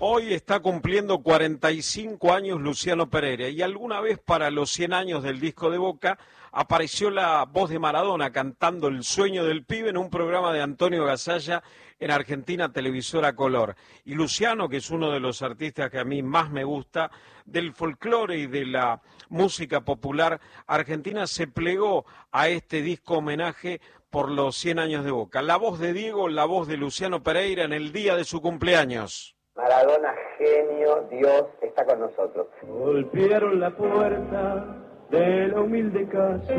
Hoy está cumpliendo 45 años Luciano Pereira y alguna vez para los 100 años del disco de Boca apareció la voz de Maradona cantando El sueño del pibe en un programa de Antonio Gasalla en Argentina Televisora Color. Y Luciano, que es uno de los artistas que a mí más me gusta, del folclore y de la música popular argentina, se plegó a este disco homenaje por los 100 años de Boca. La voz de Diego, la voz de Luciano Pereira en el día de su cumpleaños. Maradona, genio, Dios, está con nosotros. Golpearon la puerta de la humilde casa.